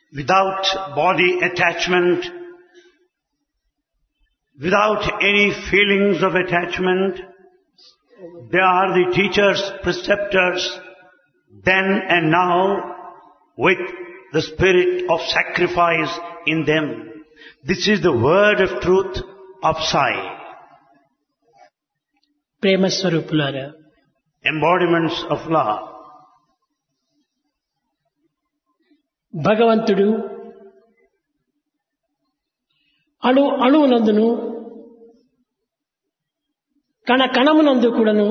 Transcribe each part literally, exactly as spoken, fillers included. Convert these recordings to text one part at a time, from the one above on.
without body attachment, without any feelings of attachment. They are the teachers, preceptors, then and now, with the spirit of sacrifice in them. This is the word of truth of Sai. ప్రేమ స్వరూపులారా, Embodiments of love. భగవంతుడు అణు అణువునందును కణ కణమునందు కూడాను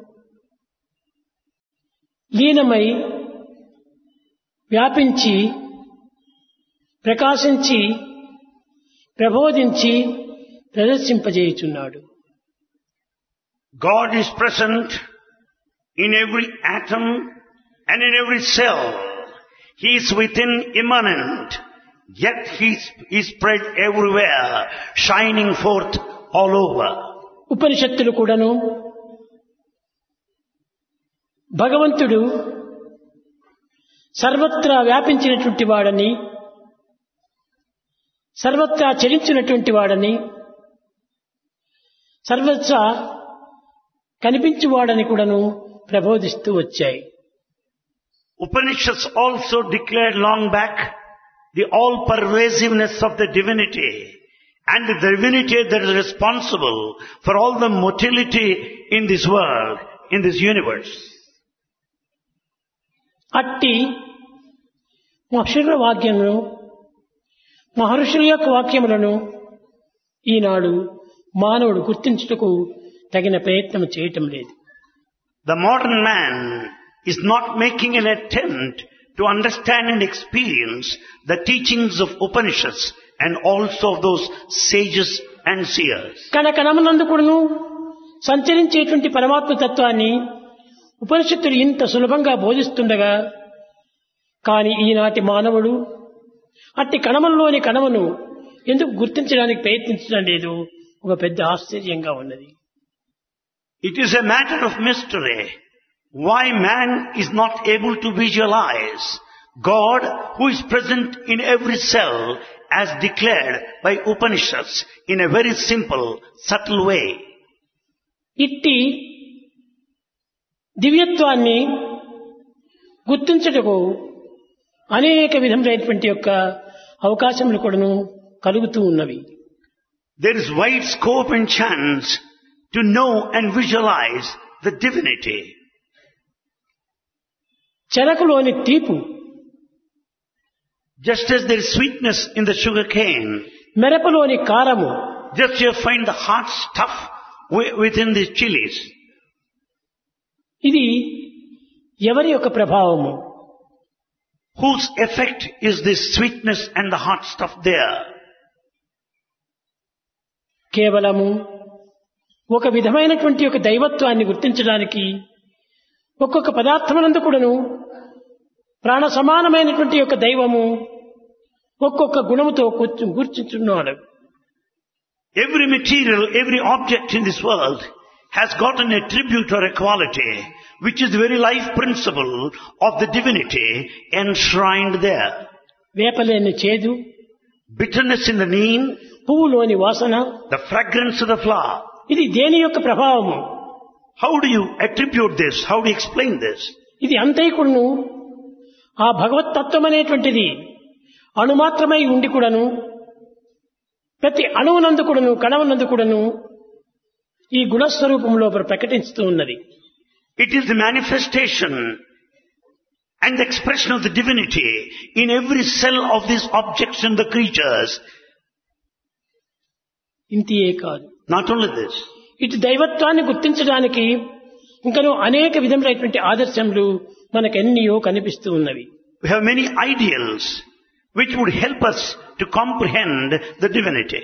లీనమై వ్యాపించి ప్రకాశించి ప్రబోధించి ప్రదర్శింపజేయుచున్నాడు. God is present in every atom and in every cell. He is within immanent, yet He is spread everywhere, shining forth all over. ఉపనిషత్తులు కూడాను భగవంతుడు సర్వత్రా వ్యాపించినటువంటి వాడని, సర్వత్రా చలించినటువంటి వాడని, సర్వత్రా కనిపించువాడని కూడాను ప్రబోధిస్తూ వచ్చాయి. Upanishads also declared long back the all-pervasiveness of the divinity and the divinity that is responsible for all the motility in this world, in this universe. అట్టి మహర్షుల వాక్యములను, మహర్షుల యొక్క వాక్యములను ఈనాడు మానవుడు గుర్తించుటకు తగిన ప్రయత్నం చేయటం లేదు. The modern man is not making an attempt to understand and experience the teachings of Upanishads and also of those sages and seers. కణ కణమునందు కూడాను సంచరించేటువంటి పరమాత్మ తత్వాన్ని ఉపనిషత్తులు ఇంత సులభంగా బోధిస్తుండగా, కానీ ఈనాటి మానవుడు అట్టి కణములోని కణమును ఎందుకు గుర్తించడానికి ప్రయత్నించడం లేదు? ఒక పెద్ద ఆశ్చర్యంగా ఉన్నది. It is a matter of mystery why man is not able to visualize God who is present in every cell as declared by Upanishads in a very simple, subtle way. ఇట్టి దివ్యత్వాన్ని గుర్తించుటకు అనేక విధములైనటువంటి యొక్క అవకాశములు కూడాను కలుగుతూ ఉన్నవి. There is wide scope and chance to know and visualize the divinity. చెరకులోని తీపు, just as there is sweetness in the sugar cane, మెరపలోని కారము, just you find the hot stuff within the chilies. ఇది ఎవరి యొక్క ప్రభావము? Whose effect is this sweetness and the hot stuff there? కేవలము ఒక విధమైనటువంటి ఒక దైవత్వాన్ని గుర్తించడానికి ఒక్కొక్క పదార్థమునందు కూడాను ప్రాణ సమానమైనటువంటి యొక్క దైవము ఒక్కొక్క గుణముతో గుర్తించున్నాడు. Every material, every object in this world has got an attribute or a quality which is the very life principle of the divinity enshrined there. వేపలేని చేదు, bitterness in the neem, పువ్వులోని వాసన, the fragrance of the flower. ఇది దేని యొక్క ప్రభావము? How do you attribute this? How do you explain this? ఇది అంతైకుడును ఆ భగవత్ తత్వం అనేటువంటిది అణుమాత్రమై ఉండి కూడాను ప్రతి అణువునందు కూడాను కణమునందు కూడాను ఈ గుణస్వరూపంలో ప్రకటిస్తూ ఉన్నది. It is the manifestation and the expression of the divinity in every cell of these objects and the creatures. ఇంతియే కాదు. Not only this. ఇటు దైవత్వాన్ని గుర్తించడానికి ఇంకనూ అనేక విధములైనటువంటి ఆదర్శములు మనకెన్నో కనిపిస్తూ ఉన్నవి. We have many ideals which would help us to comprehend the divinity.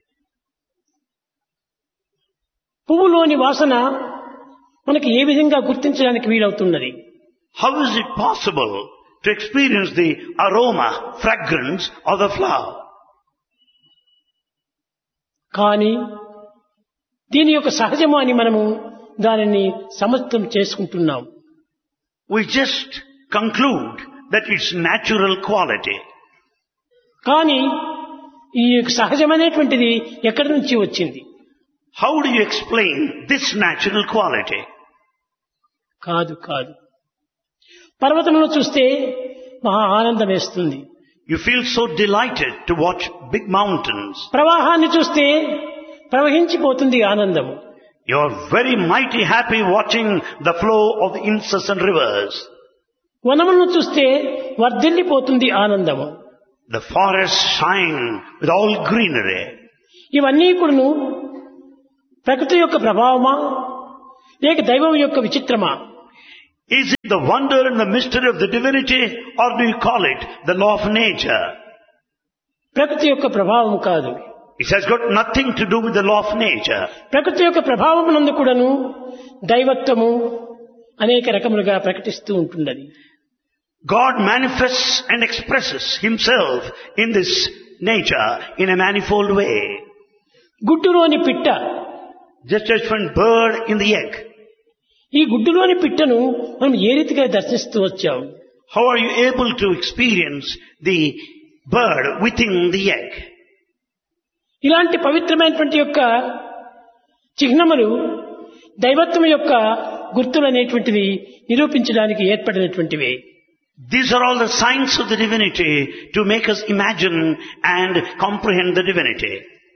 పువ్వులోని వాసన మనకి ఏ విధంగా గుర్తించడానికి వీలవుతున్నది? How is it possible to experience the aroma, fragrance of the flower? కానీ దీని యొక్క సహజము అని మనము దానిని సమర్థం చేసుకుంటున్నాం. We just conclude that it's natural quality. కానీ ఈ సహజమైనటువంటిది ఎక్కడి నుంచి వచ్చింది? How do you explain this natural quality? కాదు కాదు పర్వతంలో చూస్తే మహా ఆనందం వేస్తుంది. You feel so delighted to watch big mountains. ప్రవాహాన్ని చూస్తే ప్రవహించిపోతుంది ఆనందము. You are very mighty happy watching the flow of the incessant rivers. వనములను చూస్తే వర్ధిల్లిపోతుంది ఆనందము. The forests shine with all greenery. ఇవన్నీ కూడాను ప్రకృతి యొక్క ప్రభావమా లేక దైవం యొక్క విచిత్రమా? Is it the wonder and the mystery of the divinity, or do you call it the law of nature? ప్రకృతి యొక్క ప్రభావం కాదు. It has got nothing to do with the law of nature. ప్రకృతి యొక్క ప్రభావం నందు కూడాను దైవత్వము అనేక రకములుగా ప్రకటిస్తూ ఉంటున్నది. God manifests and expresses himself in this nature in a manifold way. గుడ్డులోని పిట్ట, Just as one bird in the egg. ఈ గుడ్డులోని పిట్టను మనం ఏ రీతిగా దర్శిస్తూ వచ్చాం? How are you able to experience the bird within the egg? ఇలాంటి పవిత్రమైనటువంటి యొక్క చిహ్నములు దైవత్వం యొక్క గుర్తులు అనేటువంటివి నిరూపించడానికి ఏర్పడినటువంటివి. These are all the signs of the divinity to make us imagine and comprehend the divinity.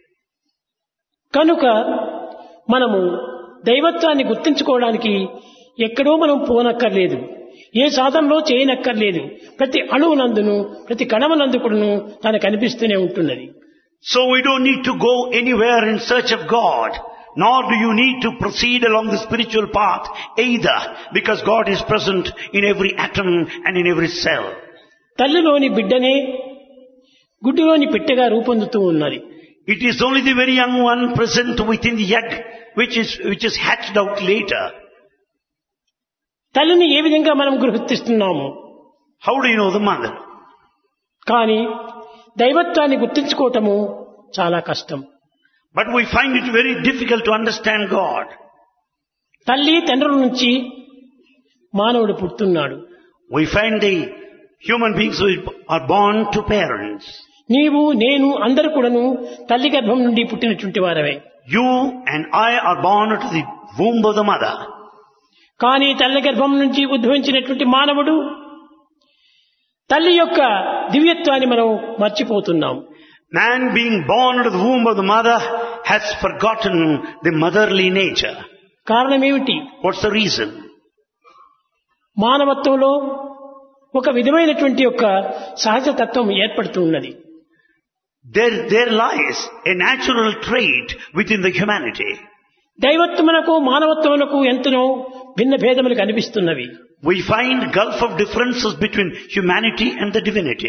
కనుక మనము దైవత్వాన్ని గుర్తించుకోవడానికి ఎక్కడో మనం పోనక్కర్లేదు, ఏ సాధనలో చేయనక్కర్లేదు. ప్రతి అణువునందును ప్రతి కణమునందుకును తనకు కనిపిస్తూనే ఉంటున్నది. So we don't need to go anywhere in search of God, nor do you need to proceed along the spiritual path either, because God is present in every atom and in every cell. తల్లిలోని బిడ్డనే గుడ్డులోని పిట్టగా రూపొందుతూ ఉన్నది. It is only the very young one present within the egg which is which is hatched out later. తల్లిని ఏ విధంగా మనం గుర్తిస్తున్నాము? How do you know the mother? కానీ దైవత్వాన్ని గుర్తించుకోవటము చాలా కష్టం. But we find it very difficult to understand God. తల్లి తండ్రుల నుంచి మానవుడు పుడుతున్నాడు. We find the human beings who are born to parents. నీవు నేను అందరూ కూడాను తల్లి గర్భం నుండి పుట్టినటువంటి వారమే. You and I are born to the womb of the mother. కానీ తల్లి గర్భం నుంచి ఉద్భవించినటువంటి మానవుడు తల్లి యొక్క దివ్యత్వాన్ని మనం మర్చిపోతున్నాం. Man being born to the womb of the mother has forgotten the motherly nature. కారణం ఏమిటి? What's the reason? మానవత్వంలో ఒక విధమైనటువంటి యొక్క సహజ తత్వం ఏర్పడుతూ ఉన్నది. There, there lies a natural trait within the humanity. దైవత్వమునకు మానవత్వమునకు ఎంతనో భిన్న భేదములు కనిపిస్తున్నవి. We find gulf of differences between humanity and the divinity.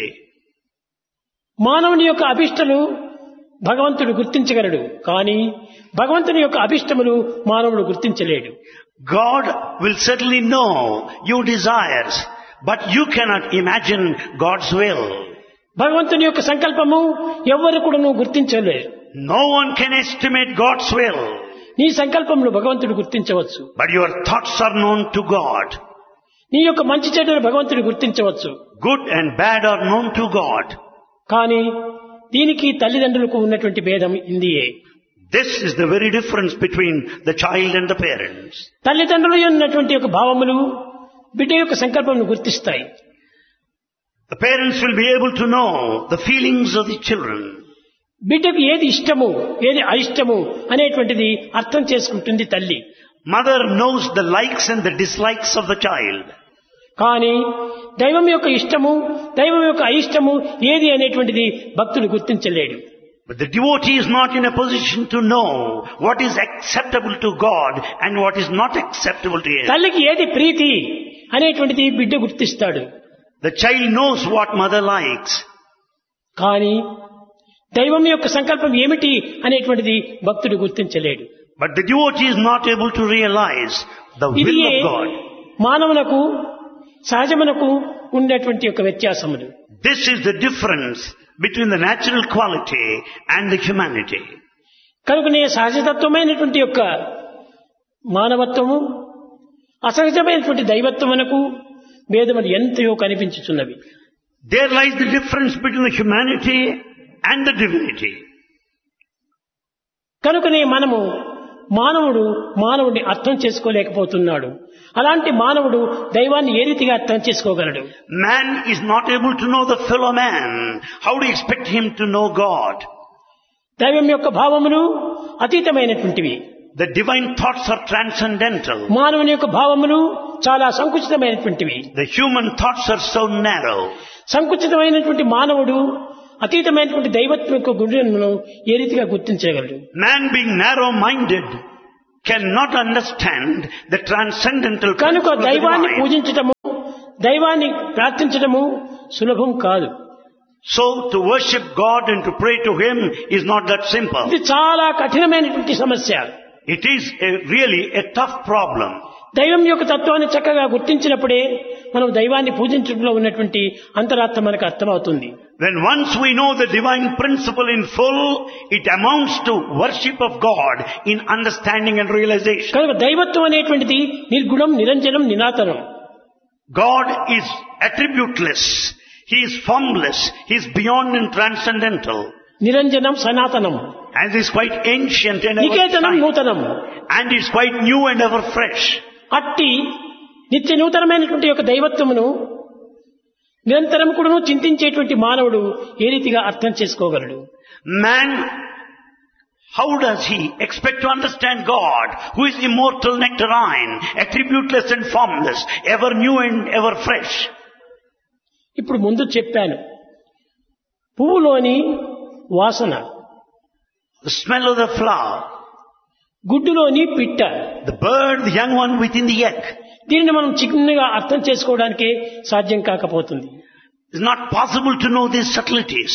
మానవుని యొక్క అభిష్టలు భగవంతుడు గుర్తించగలడు, కానీ భగవంతుని యొక్క అభిష్టములు మానవుడు గుర్తించలేడు. God will certainly know your desires, but you cannot imagine God's will. భగవంతుని యొక్క సంకల్పము ఎవ్వరు కూడా గుర్తించలేరు. No one can estimate God's will. నీ సంకల్పములు భగవంతుడు గుర్తించవచ్చు. But your thoughts are known to God. నీ యొక్క మంచి చెడును భగవంతుడు గుర్తించవచ్చు. Good and bad are known to God. కానీ దీనికి తల్లిదండ్రులకు ఉన్నటువంటి భేదం ఇందియే. This is the very difference between the child and the parents. తల్లిదండ్రులు ఉన్నటువంటి యొక్క భావములు బిడ్డ యొక్క సంకల్పమును గుర్తిస్తాయి. The parents will be able to know the feelings of the children. బిడ్డకు ఏది ఇష్టము ఏది అయిష్టము అనేటువంటిది అర్థం చేసుకుంటుంది తల్లి. Mother knows the likes and the dislikes of the child. కానీ దైవం యొక్క ఇష్టము దైవం యొక్క అయిష్టము ఏది అనేటువంటిది భక్తుడు గుర్తించలేడు. But the devotee is not in a position to know what is acceptable to God and what is not acceptable to him. తల్లికి ఏది ప్రీతి అనేటువంటిది బిడ్డ గుర్తిస్తాడు. The child knows what mother likes. కానీ దైవం యొక్క సంకల్పం ఏమిటి అనేటువంటిది భక్తుడు గుర్తించలేడు. But the devotee is not able to realize the will of God. మానవులకు సహజమునకు ఉండేటువంటి యొక్క వ్యత్యాసములు. This is the difference between the natural quality and the humanity. కనుకనే సహజతత్వమైనటువంటి యొక్క మానవత్వము అసహజమైనటువంటి దైవత్వమునకు భేదములు ఎంతయో కనిపించుచున్నవి. There lies the difference between the humanity and the divinity. కనుకనే మనము మానవుడు మానవుడిని అర్థం చేసుకోలేకపోతున్నాడు. అలాంటి మానవుడు దైవాన్ని ఏ రీతిగా అర్థం చేసుకోగలడు? Man is not able to know the fellow man. How do you expect him to know God? దైవం యొక్క భావములు అతీతమైనటువంటివి. The divine thoughts are transcendental. మానవుని యొక్క భావములు చాలా సంకుచితమైనటువంటివి. The human thoughts are so narrow. సంకుచితమైనటువంటి మానవుడు అతీతమైనటువంటి దైవత్వం యొక్క గుణములను ఏ రీతిగా గుర్తించగలడు? Man being narrow-minded cannot understand the transcendental కనుక principle of the దైవాన్ని divine. పూజించటము, దైవాన్ని ప్రార్థించటము సులభం కాదు. So to worship God and to pray to Him is not that simple. ఇది చాలా కఠినమైనటువంటి సమస్య. It is a, really a tough problem. దైవం యొక్క తత్వాన్ని చక్కగా గుర్తించినప్పుడే మనం దైవాన్ని పూజించడంలో ఉన్నటువంటి అంతరార్థం మనకు అర్థమవుతుంది. When once we know the divine principle in full, it amounts to worship of God in understanding and realization. కనుక దైవత్వం అనేటువంటిది నిర్గుణం, నిరంజనం, నినాతనం. God is attributeless. He is formless. He is beyond and transcendental. నిరంజనం, సనాతనం. And is quite ancient and ever Niketanam, shine. నూతనం. And is quite new and ever fresh. అట్టి నిత్య నూతనమైనటువంటి యొక్క దైవత్వమును నిరంతరం కూడాను చింతించేటువంటి మానవుడు ఏ రీతిగా అర్థం చేసుకోగలడు? Man, how does he expect to understand God, who is immortal, nectarine, attributeless and formless, ever new and ever fresh? ఇప్పుడు ముందు చెప్పాను, పువ్వులోని వాసన, The smell of the flower, గుడ్డులోని పిట్ట, the bird, the young one within the egg. దీనిని మనం చిన్నగా అర్థం చేసుకోవడానికి సాధ్యం కాకపోతుంది. It's not possible to know these subtleties.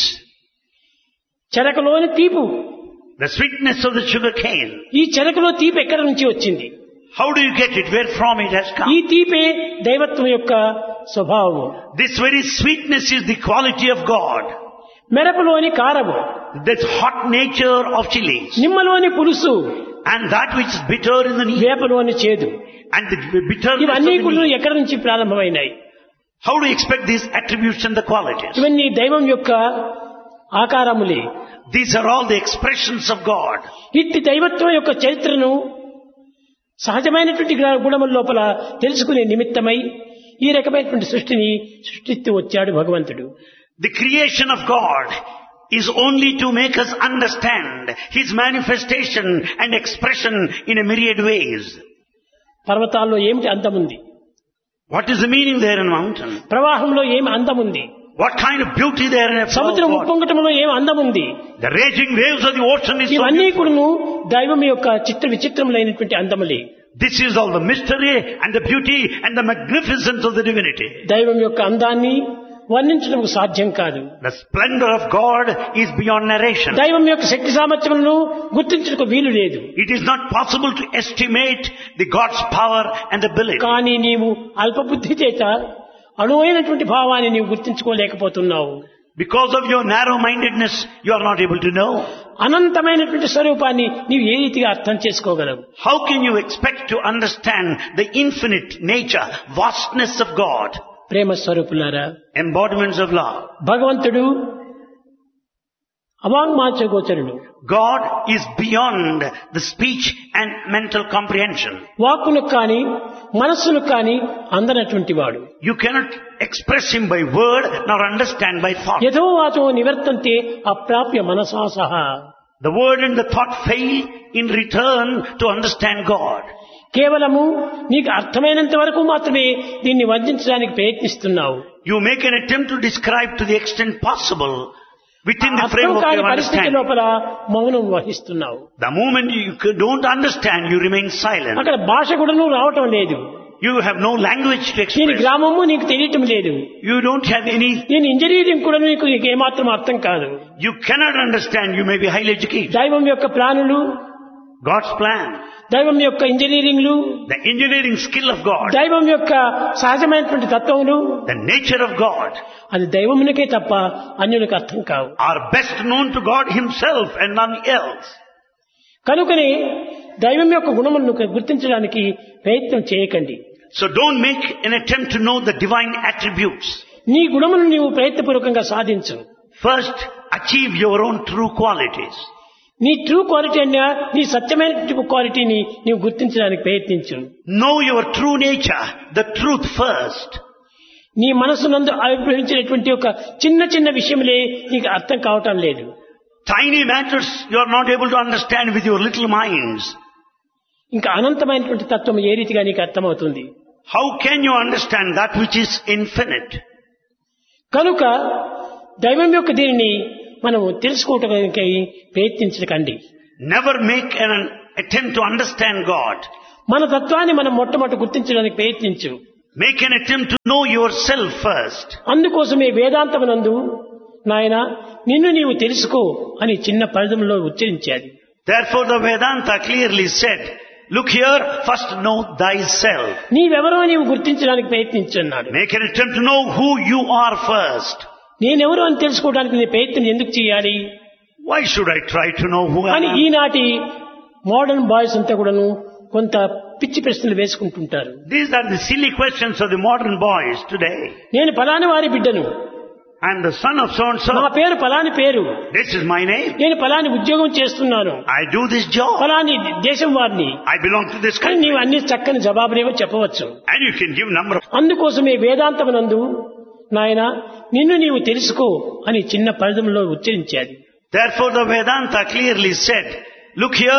చెరకలోని తీపు, The sweetness of the sugar cane. ఈ చెరకలో తీపి ఎక్కడి నుంచి వచ్చింది? How do you get it? Where from it has ఈ come? తీపే దైవత్వం యొక్క స్వభావము. This very sweetness is the quality of God. మెరపలోని కారము, This hot nature of chilies. నిమ్మలోని పులుసు, And that which is bitter in the need. వేపలోని చేదు. And the bitterness of ఇవన్నీ the కూడా need. ఎక్కడి నుంచి ప్రారంభమైనాయి? How do you expect these attributes and the qualities? ఇవన్నీ దైవం యొక్క ఆకారములే. These are all the expressions of God. ఇట్టి దైవత్వం యొక్క చరిత్రను సహజమైనటువంటి గుణముల లోపల తెలుసుకునే నిమిత్తమై ఈ రకమైనటువంటి సృష్టిని సృష్టిస్తూ వచ్చాడు భగవంతుడు. The creation of God is only to make us understand His manifestation and expression in a myriad ways. పర్వతాల్లో ఏమిటి అందముంది? What is the meaning there in a mountain? ప్రవాహంలో ఏమి అందముంది? What kind of beauty there in a flow సముద్రం of water? ఉప్పొంగటంలో ఏమి అందముంది? The raging waves of the ocean is so ఇవన్నీ beautiful. కూడాను దైవం యొక్క చిత్ర విచిత్రములైనటువంటి అందములే. This is all the mystery and the beauty and the magnificence of the divinity. దైవం యొక్క అందాన్ని వర్ణించడం సాధ్యం కాదు. The splendor of God is beyond narration. దైవం యొక్క శక్తి సామర్థ్యములను గుర్తించడానికి వీలు లేదు. It is not possible to estimate the God's power and ability. కానీ నీవు అల్పబుద్ధి చేత అణువైనటువంటి భావాన్ని నీవు గుర్తించుకోలేకపోతున్నావు. Because of your narrow-mindedness, you are not able to know. అనంతమైనటువంటి స్వరూపాన్ని నీవు ఏ రీతిగా అర్థం చేసుకోగలవు? How can you expect to understand the infinite nature, vastness of God? ప్రేమ స్వరూపులారా, Embodiments of love. భగవంతుడు అవాంగ్మాచగోచరుడు. God is beyond the speech and mental comprehension. వాక్కులకు కానీ మనస్సులకు కానీ అందనటువంటి వాడు. You cannot express Him by word nor understand by thought. యథో వాచో నివర్తంతే అప్రాప్య మనసా సహా. The word and the thought fail in return to understand God. కేవలము నీకు అర్థమైనంత వరకు మాత్రమే దీన్ని వర్ణించడానికి ప్రయత్నిస్తున్నావు. You make an attempt to describe to the extent possible within the అర్థం framework of కాని your పరిస్థితి understanding. లోపల మౌనం వహిస్తున్నావు. The moment you don't understand, you remain silent. అక్కడ భాష కూడా నువ్వు రావటం లేదు. You have no language to నేను express. గ్రామము నీకు తెలియటం లేదు. You don't have any, నేను ఇంజనీరింగ్ కూడా నీకు ఏమాత్రం అర్థం కాదు. you cannot understand. You may be highly educated. దైవం యొక్క ప్లానులు, God's plan, దైవం యొక్క ఇంజనీరింగ్లు, the engineering skill of God, దైవం యొక్క సహజమైనటువంటి తత్వములు, the nature of God అది దైవమునికే తప్ప అన్యునికి అర్థం కావు. are best known to God Himself and none else. కనుకనే దైవం యొక్క గుణములను గుర్తించడానికి ప్రయత్నం చేయకండి. So don't make an attempt to know the divine attributes. నీ గుణమును నీవు ప్రయత్నపూర్వకంగా సాధించు. First, achieve your own true qualities. నీ ట్రూ క్వాలిటీ అన్నా నీ సత్యమైన క్వాలిటీని నీవు గుర్తించడానికి ప్రయత్నించు. Know your true nature, the truth first. నీ మనసునందు ఆవిర్భవించినటువంటి ఒక చిన్న చిన్న విషయములే నీకు అర్థం కావటం లేదు. Tiny matters you are not able to understand with your little minds. ఇంకా అనంతమైనటువంటి తత్వం ఏ రీతిగా నీకు అర్థమవుతుంది? How can you understand that which is infinite? కనుక దైవం యొక్క దీనిని మనము తెలుసుకోవటానికి ప్రయత్నించకండి. Never make an attempt to understand God. మన తత్వాన్ని మనం మొట్టమొదటి గుర్తించడానికి ప్రయత్నించు. Make an attempt to know yourself first. అందుకోసమే వేదాంతమునందు నాయన నిన్ను నీవు తెలుసుకో అని చిన్న పదములో ఉచ్చరించాడు. Therefore the Vedanta clearly said, look here, first know thyself. నీవెవరో నీవు గుర్తించడానికి ప్రయత్నించన్నాడు. Make an attempt to know who you are first. నేనెవరో అని తెలుసుకోవడానికి నీ ప్రయత్నం ఎందుకు చేయాలి? Why should I try to know who I అని am? ఈనాటి మోడర్న్ బాయ్స్ అంతా కూడాను కొంత పిచ్చి ప్రశ్నలు వేసుకుంటుంటారు. These are the silly questions of the modern boys today. నేను ఫలాని వారి బిడ్డను, I am the son of so and నా so. పేరు ఫలాని పేరు, This is my name. నేను ఫలాని ఉద్యోగం చేస్తున్నాను, I do this job. ఫలాని దేశం వారిని I belong to this కానీ country. నీవు అన్ని చక్కని జవాబులేవో చెప్పవచ్చు. And you can give number of... అందుకోసమే వేదాంతమునందు నాయన నిన్ను నీవు తెలుసుకో అని చిన్న పదములో ఉచ్చరించాడు. Therefore the Vedanta clearly said, look here,